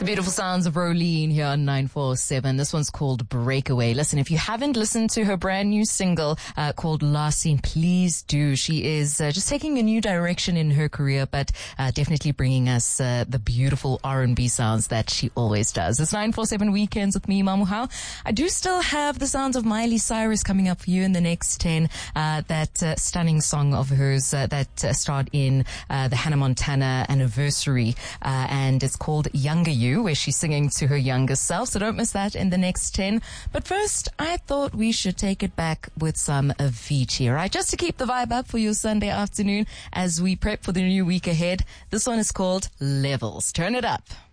Beautiful sounds of Rolene here on 947. This one's called Breakaway. Listen, if you haven't listened to her brand new single called Last Scene, please do. She is just taking a new direction in her career, but definitely bringing us the beautiful R&B sounds that she always does. It's 947 Weekends with me, Mamuhao. I do still have the sounds of Miley Cyrus coming up for you in the next 10. That stunning song of hers that starred in the Hannah Montana anniversary, and it's called Younger You, where she's singing to her younger self. So don't miss that in the next 10. But first, I thought we should take it back with some Avicii, right? Just to keep the vibe up for your Sunday afternoon as we prep for the new week ahead. This one is called Levels. Turn it up.